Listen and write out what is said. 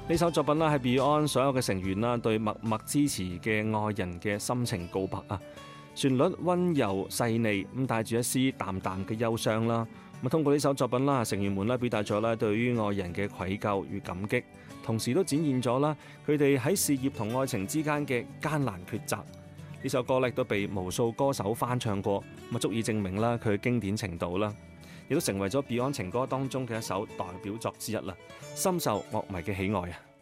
呢首作品啦，係 Beyond 所有嘅成員啦對默默支持嘅愛人嘅心情告白啊！旋律溫柔細膩，咁帶住一絲淡淡嘅憂傷啦。咁通過呢首作品啦，成員們咧表達咗咧對於愛人嘅愧疚與感激，同時都展現咗啦佢哋喺事業同愛情之間嘅艱難抉擇。呢首歌咧都被無數歌手翻唱過，咁足以證明啦佢嘅經典程度啦，亦都成為咗 Beyond 情歌當中嘅一首代表作之一啦，深受樂迷嘅喜愛啊！